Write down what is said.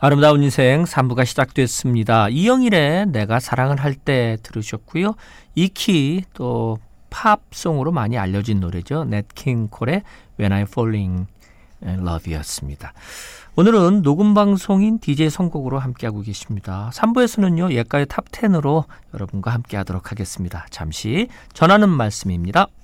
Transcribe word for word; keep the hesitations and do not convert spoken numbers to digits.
아름다운 인생 삼 부가 시작됐습니다. 이영일의 내가 사랑을 할 때 들으셨고요. 이키 또 팝송으로 많이 알려진 노래죠. 넷 킹 콜의 When I'm Falling in Love였습니다. 오늘은 녹음 방송인 디제이 선곡으로 함께하고 계십니다. 삼 부에서는요. 예가의 탑텐으로 여러분과 함께하도록 하겠습니다. 잠시 전하는 말씀입니다.